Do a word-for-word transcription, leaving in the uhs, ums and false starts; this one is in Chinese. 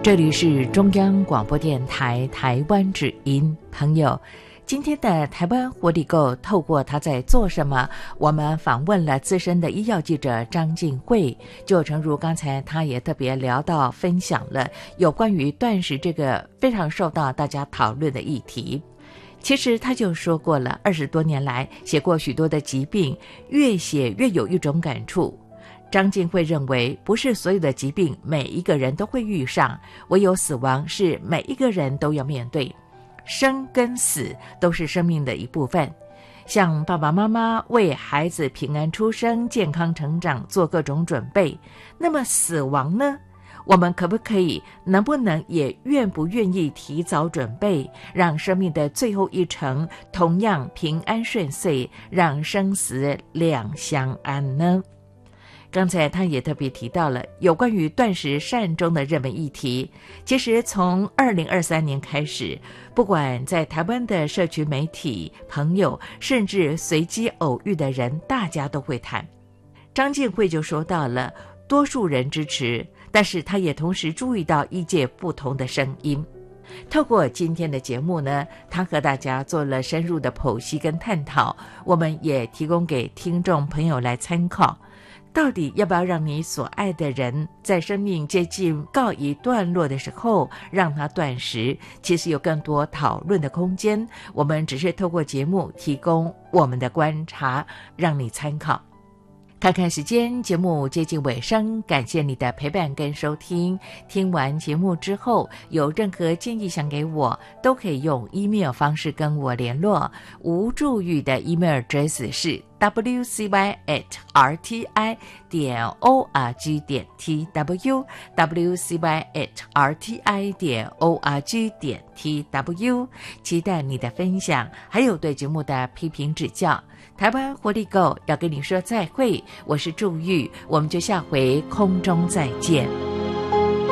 这里是中央广播电台台湾之音。朋友，今天的台湾活力购透过他在做什么，我们访问了资深的医药记者张静慧。就诚如刚才他也特别聊到分享了有关于断食这个非常受到大家讨论的议题。其实他就说过了，二十多年来写过许多的疾病，越写越有一种感触。张静慧认为，不是所有的疾病每一个人都会遇上，唯有死亡是每一个人都要面对。生跟死都是生命的一部分，像爸爸妈妈为孩子平安出生、健康成长做各种准备，那么死亡呢？我们可不可以、能不能也愿不愿意提早准备，让生命的最后一程同样平安顺遂，让生死两相安呢？刚才他也特别提到了有关于断食善终的热门议题。其实从二零二三年开始，不管在台湾的社群媒体、朋友，甚至随机偶遇的人，大家都会谈。张静慧就说到了多数人支持，但是他也同时注意到医界不同的声音。透过今天的节目呢，他和大家做了深入的剖析跟探讨，我们也提供给听众朋友来参考。到底要不要让你所爱的人在生命接近告一段落的时候让他断食，其实有更多讨论的空间，我们只是透过节目提供我们的观察让你参考。看看时间，节目接近尾声，感谢你的陪伴跟收听。听完节目之后，有任何建议想给我，都可以用 email 方式跟我联络。吴祝玉的 email address 是 w c y at r t i 点 org 点 t w w c y at r t i 点 org 点 t w。 期待你的分享，还有对节目的批评指教。台湾活力购要跟你说再会，我是祝玉，我们就下回空中再见。